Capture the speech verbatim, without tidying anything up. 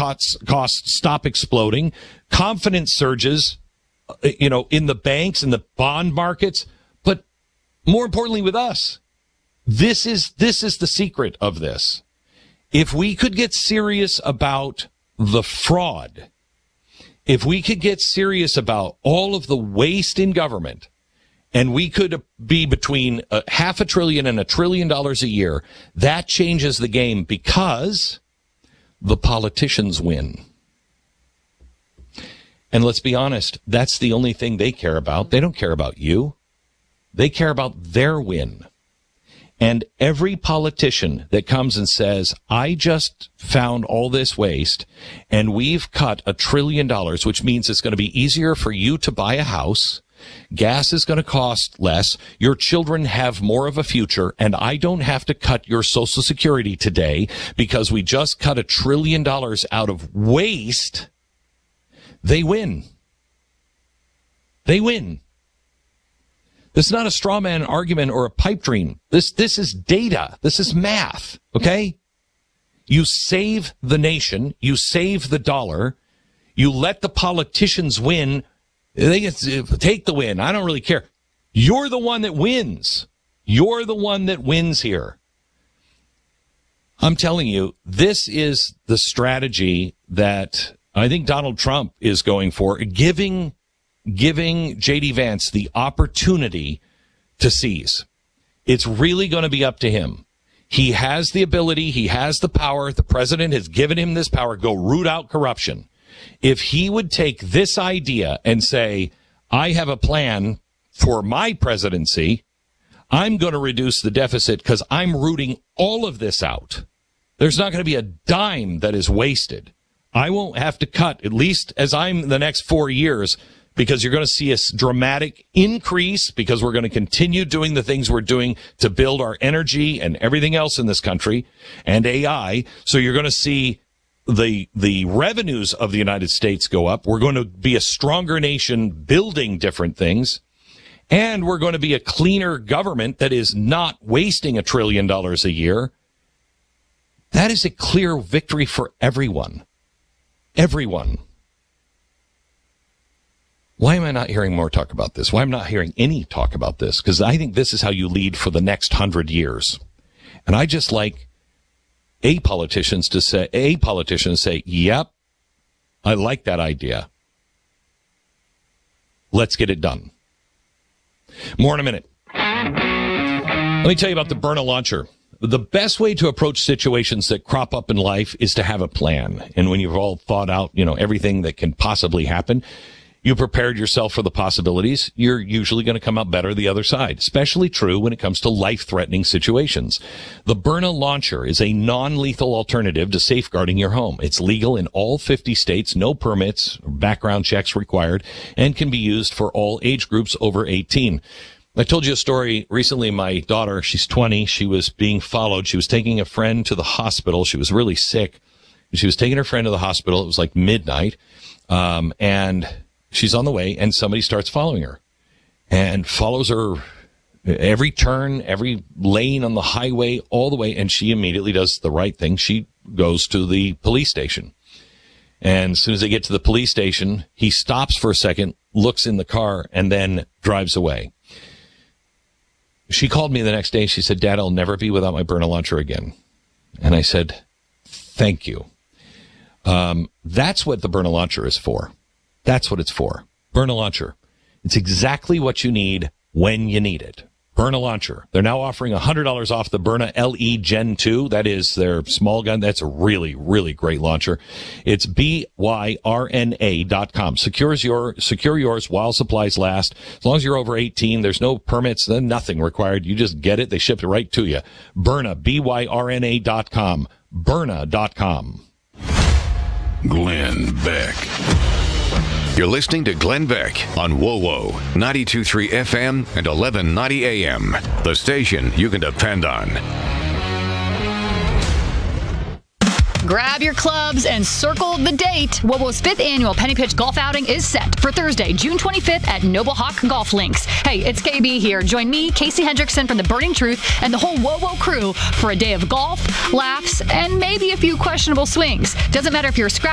costs, costs stop exploding, confidence surges, you know, in the banks and the bond markets, but more importantly with us. This is, this is the secret of this. If we could get serious about the fraud, if we could get serious about all of the waste in government, and we could be between a half a trillion and a trillion dollars a year, that changes the game because the politicians win. And let's be honest, that's the only thing they care about. They don't care about you. They care about their win. And every politician that comes and says, I just found all this waste and we've cut a trillion dollars, which means it's going to be easier for you to buy a house. Gas is going to cost less. Your children have more of a future. And I don't have to cut your Social Security today because we just cut a trillion dollars out of waste. They win. They win. This is not a straw man argument or a pipe dream. This, this is data. This is math. Okay? You save the nation. You save the dollar. You let the politicians win. They get to take the win. I don't really care. You're the one that wins. You're the one that wins here. I'm telling you, this is the strategy that I think Donald Trump is going for, giving giving J D Vance the opportunity to seize. It's really going to be up to him. He has the ability. He has the power. The president has given him this power. Go root out corruption. If he would take this idea and say, I have a plan for my presidency, I'm going to reduce the deficit because I'm rooting all of this out. There's not going to be a dime that is wasted. I won't have to cut, at least as I'm the next four years, because you're going to see a dramatic increase because we're going to continue doing the things we're doing to build our energy and everything else in this country and A I. So you're going to see the the revenues of the United States go up. We're going to be a stronger nation building different things. And we're going to be a cleaner government that is not wasting a trillion dollars a year. That is a clear victory for everyone. Everyone. Why am I not hearing more talk about this? Why am I not hearing any talk about this? Because I think this is how you lead for the next hundred years. And I just like a politicians to say, a politician to say, yep, I like that idea. Let's get it done. More in a minute. Let me tell you about the Byrna launcher. The best way to approach situations that crop up in life is to have a plan. And when you've all thought out, you know, everything that can possibly happen, you prepared yourself for the possibilities, you're usually going to come out better the other side. Especially true when it comes to life-threatening situations. The Byrna launcher is a non-lethal alternative to safeguarding your home. It's legal in all fifty states, no permits or background checks required, and can be used for all age groups over eighteen. I told you a story recently. My daughter, she's twenty, she was being followed. She was taking a friend to the hospital. She was really sick. She was taking her friend to the hospital. It was like midnight. Um, and she's on the way, and somebody starts following her and follows her every turn, every lane on the highway, all the way. And she immediately does the right thing. She goes to the police station. And as soon as they get to the police station, he stops for a second, looks in the car, and then drives away. She called me the next day. She said, Dad, I'll never be without my Byrna launcher again. And I said, thank you. Um, that's what the Byrna launcher is for. That's what it's for. Byrna launcher. It's exactly what you need when you need it. Byrna launcher. They're now offering one hundred dollars off the Byrna L E Gen two. That is their small gun. That's a really, really great launcher. It's B Y R N A dot com. Secures your, secure yours while supplies last. As long as you're over eighteen, there's no permits, then nothing required. You just get it. They ship it right to you. Byrna, B Y R N A dot com. Byrna dot com. Glenn Beck. You're listening to Glenn Beck on W O W O ninety-two point three F M and eleven ninety A M. The station you can depend on. Grab your clubs and circle the date. W O W O's fifth annual Penny Pitch Golf Outing is set for Thursday, June twenty-fifth at Noble Hawk Golf Links. Hey, it's K B here. Join me, Casey Hendrickson from The Burning Truth, and the whole W O W O crew for a day of golf, laughs, and maybe a few questionable swings. Doesn't matter if you're a scratch